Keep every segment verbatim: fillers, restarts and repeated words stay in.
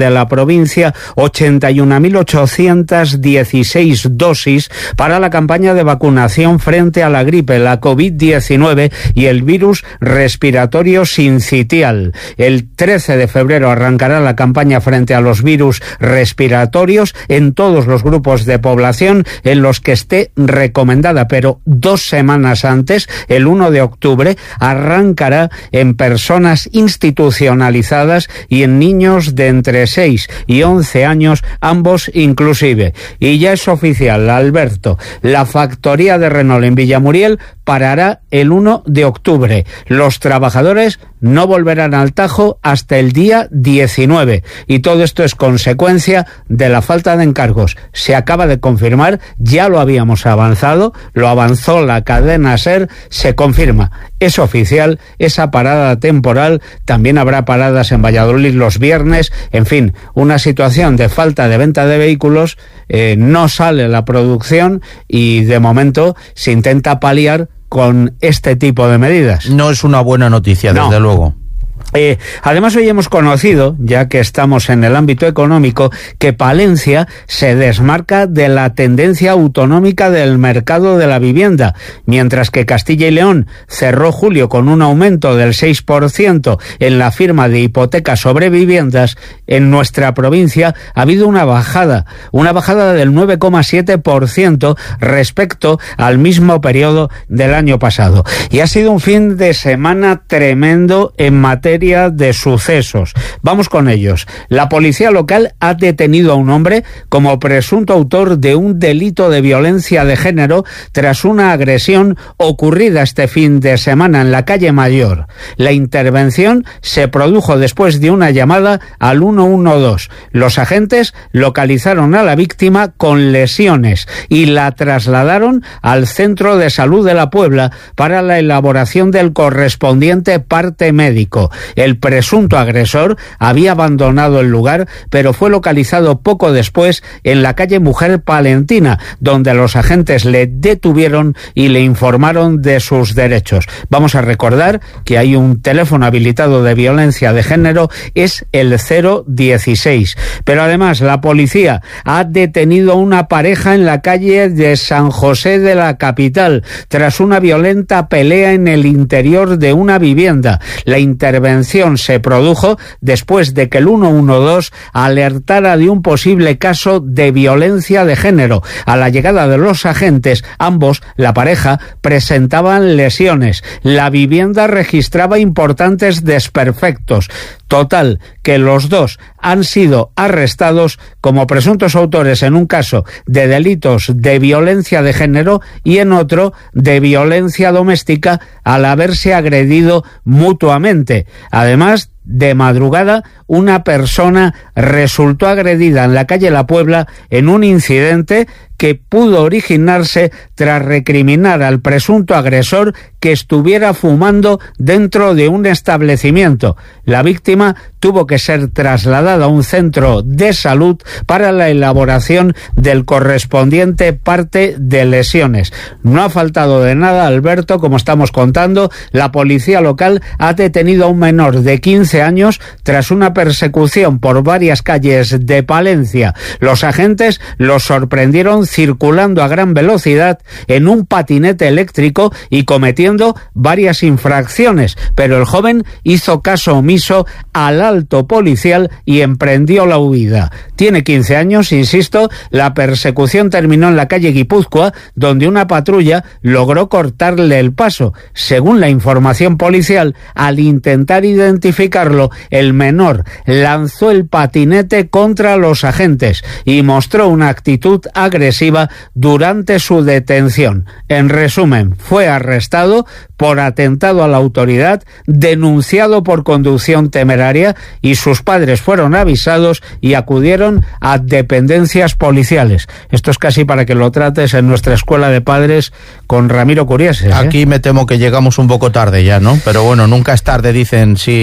de la provincia ochenta y una mil ochocientas dieciséis dosis para la campaña de vacunación frente a la gripe, la COVID diecinueve y el virus respiratorio sincitial. El trece de febrero arrancará la campaña frente a los virus respiratorios en todos los grupos de población en los que esté recomendada, pero dos semanas antes, el uno de octubre, arrancará en personas institucionalizadas y en niños de entre seis y once años, ambos inclusive. Y ya es oficial, Alberto, la factoría de Renault en Villamuriel parará el uno de octubre. Los trabajadores no volverán al Tajo hasta el día diecinueve. Y todo esto es consecuencia de la falta de encargos. Se acaba de confirmar, ya lo habíamos avanzado, lo avanzó la cadena SER, se confirma. Es oficial esa parada temporal. También habrá paradas en Valladolid los viernes. En fin, una situación de falta de venta de vehículos, eh, no sale la producción y de momento se intenta paliar con este tipo de medidas. No es una buena noticia, desde no. luego. Eh, además, hoy hemos conocido, ya que estamos en el ámbito económico, que Palencia se desmarca de la tendencia autonómica del mercado de la vivienda, mientras que Castilla y León cerró julio con un aumento del seis por ciento en la firma de hipotecas sobre viviendas. En nuestra provincia ha habido una bajada, una bajada del nueve coma siete por ciento respecto al mismo periodo del año pasado. Y ha sido un fin de semana tremendo en materia de sucesos. Vamos con ellos. La policía local ha detenido a un hombre como presunto autor de un delito de violencia de género tras una agresión ocurrida este fin de semana en la calle Mayor. La intervención se produjo después de una llamada al uno uno dos. Los agentes localizaron a la víctima con lesiones y la trasladaron al Centro de Salud de la Puebla para la elaboración del correspondiente parte médico. El presunto agresor había abandonado el lugar, pero fue localizado poco después en la calle Mujer Palentina, donde los agentes le detuvieron y le informaron de sus derechos. Vamos a recordar que hay un teléfono habilitado de violencia de género, es el cero dieciséis. Pero además la policía ha detenido a una pareja en la calle de San José de la capital tras una violenta pelea en el interior de una vivienda. La intervención se produjo después de que el uno uno dos alertara de un posible caso de violencia de género. A la llegada de los agentes, ambos, la pareja, presentaban lesiones. La vivienda registraba importantes desperfectos. Total, que los dos han sido arrestados como presuntos autores en un caso de delitos de violencia de género y en otro de violencia doméstica al haberse agredido mutuamente. Además, de madrugada, una persona resultó agredida en la calle La Puebla en un incidente que pudo originarse tras recriminar al presunto agresor que estuviera fumando dentro de un establecimiento. La víctima tuvo que ser trasladada a un centro de salud para la elaboración del correspondiente parte de lesiones. No ha faltado de nada, Alberto, como estamos contando. La policía local ha detenido a un menor de quince años tras una persecución por varias calles de Palencia. Los agentes los sorprendieron circulando a gran velocidad en un patinete eléctrico y cometiendo varias infracciones, pero el joven hizo caso omiso al alto policial y emprendió la huida. Tiene quince años, insisto. La persecución terminó en la calle Guipúzcoa, donde una patrulla logró cortarle el paso. Según la información policial, al intentar identificarlo, el menor lanzó el patinete contra los agentes y mostró una actitud agresiva durante su detención. En resumen, fue arrestado por atentado a la autoridad, denunciado por conducción temeraria y sus padres fueron avisados y acudieron a dependencias policiales. Esto es casi para que lo trates en nuestra escuela de padres con Ramiro Curiese, ¿eh? Aquí me temo que llegamos un poco tarde ya, ¿no? Pero bueno, nunca es tarde, dicen, si la dicha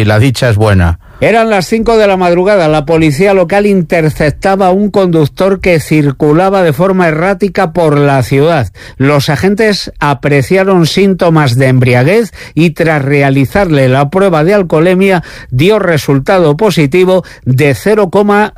noticia es buena. Eran las cinco de la madrugada. La policía local interceptaba a un conductor que circulaba de forma errática por la ciudad. Los agentes apreciaron síntomas de embriaguez y tras realizarle la prueba de alcoholemia dio resultado positivo de cero coma